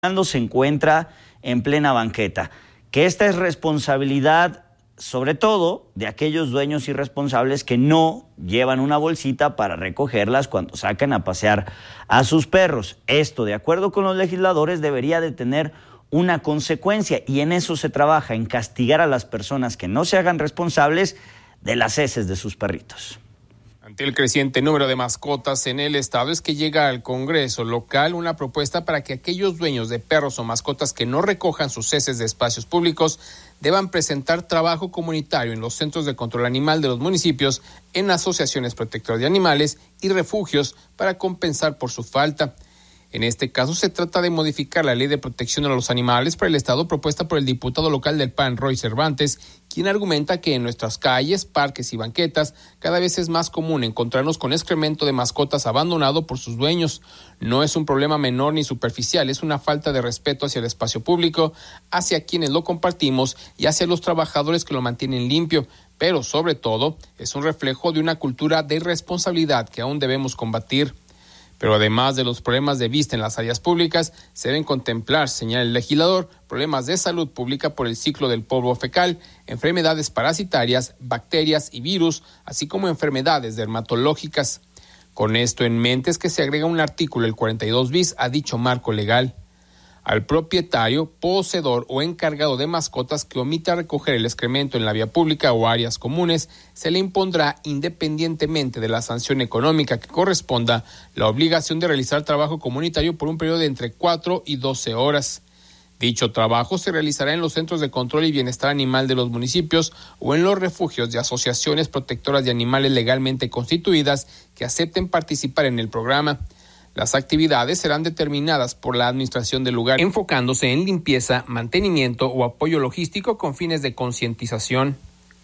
se encuentra en plena banqueta. Que esta es responsabilidad, sobre todo, de aquellos dueños irresponsables que no llevan una bolsita para recogerlas cuando sacan a pasear a sus perros. Esto, de acuerdo con los legisladores, debería de tener una consecuencia, y en eso se trabaja, en castigar a las personas que no se hagan responsables de las heces de sus perritos. Ante el creciente número de mascotas en el estado, es que llega al Congreso local una propuesta para que aquellos dueños de perros o mascotas que no recojan sus heces de espacios públicos deban presentar trabajo comunitario en los centros de control animal de los municipios, en asociaciones protectoras de animales y refugios para compensar por su falta. En este caso se trata de modificar la ley de protección a los animales para el estado, propuesta por el diputado local del PAN, Roy Cervantes, quien argumenta que en nuestras calles, parques y banquetas cada vez es más común encontrarnos con excremento de mascotas abandonado por sus dueños. No es un problema menor ni superficial, es una falta de respeto hacia el espacio público, hacia quienes lo compartimos y hacia los trabajadores que lo mantienen limpio, pero sobre todo es un reflejo de una cultura de irresponsabilidad que aún debemos combatir. Pero además de los problemas de vista en las áreas públicas, se deben contemplar, señala el legislador, problemas de salud pública por el ciclo del polvo fecal, enfermedades parasitarias, bacterias y virus, así como enfermedades dermatológicas. Con esto en mente es que se agrega un artículo, el 42 bis, a dicho marco legal. Al propietario, poseedor o encargado de mascotas que omita recoger el excremento en la vía pública o áreas comunes, se le impondrá, independientemente de la sanción económica que corresponda, la obligación de realizar trabajo comunitario por un periodo de entre 4 y 12 horas. Dicho trabajo se realizará en los centros de control y bienestar animal de los municipios o en los refugios de asociaciones protectoras de animales legalmente constituidas que acepten participar en el programa. Las actividades serán determinadas por la administración del lugar, enfocándose en limpieza, mantenimiento o apoyo logístico con fines de concientización.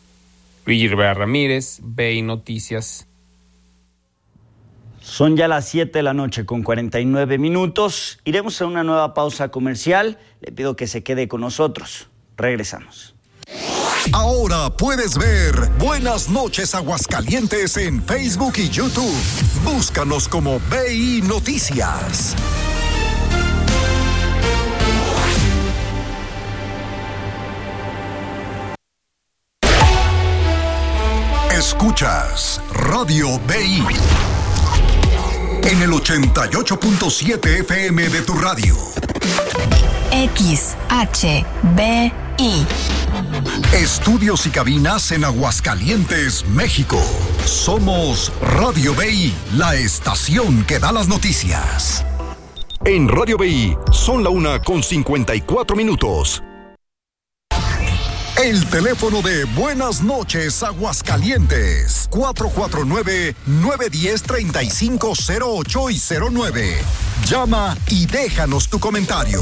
Luigi Rivera Ramírez, BI Noticias. Son ya las 7 de la noche con 49 minutos. Iremos a una nueva pausa comercial. Le pido que se quede con nosotros. Regresamos. Ahora puedes ver Buenas Noches Aguascalientes en Facebook y YouTube. Búscanos como BI Noticias. Escuchas Radio BI en el 88.7 FM de tu radio. XHBI. Estudios y cabinas en Aguascalientes, México. Somos Radio BI, la estación que da las noticias. En Radio BI son la 1:54. El teléfono de Buenas Noches Aguascalientes, 449-910-3508 y 09. Llama y déjanos tu comentario.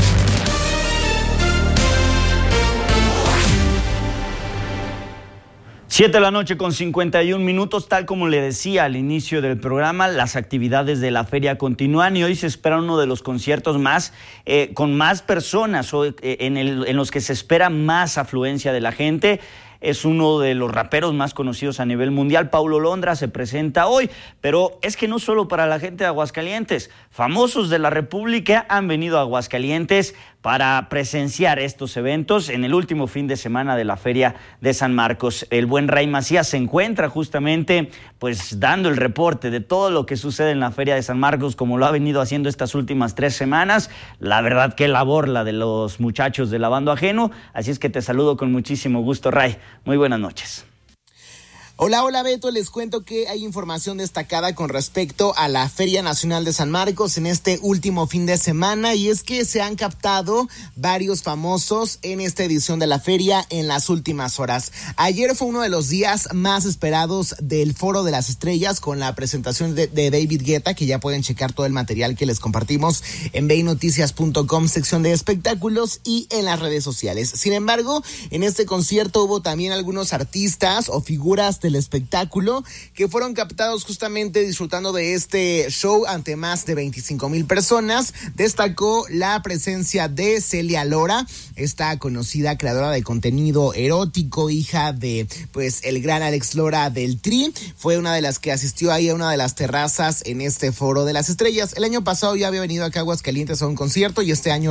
7 de la noche con 51 minutos, tal como le decía al inicio del programa, las actividades de la feria continúan y hoy se espera uno de los conciertos más, con más personas, en los que se espera más afluencia de la gente. Es uno de los raperos más conocidos a nivel mundial. Paulo Londra se presenta hoy, pero es que no solo para la gente de Aguascalientes. Famosos de la República han venido a Aguascalientes para presenciar estos eventos en el último fin de semana de la Feria de San Marcos. El buen Ray Macías se encuentra justamente pues dando el reporte de todo lo que sucede en la Feria de San Marcos, como lo ha venido haciendo estas últimas 3 semanas. La verdad, qué labor la de los muchachos de Lavando Ajeno. Así es que te saludo con muchísimo gusto, Ray. Muy buenas noches. Hola Beto, les cuento que hay información destacada con respecto a la Feria Nacional de San Marcos en este último fin de semana, y es que se han captado varios famosos en esta edición de la feria en las últimas horas. Ayer fue uno de los días más esperados del Foro de las Estrellas, con la presentación de David Guetta, que ya pueden checar todo el material que les compartimos en beinoticias.com, sección de espectáculos, y en las redes sociales. Sin embargo, en este concierto hubo también algunos artistas o figuras del espectáculo que fueron captados justamente disfrutando de este show ante más de 25,000 personas. Destacó la presencia de Celia Lora, esta conocida creadora de contenido erótico, hija de pues el gran Alex Lora del Tri. Fue una de las que asistió ahí a una de las terrazas en este Foro de las Estrellas. El año pasado ya había venido acá a Aguascalientes a un concierto y este año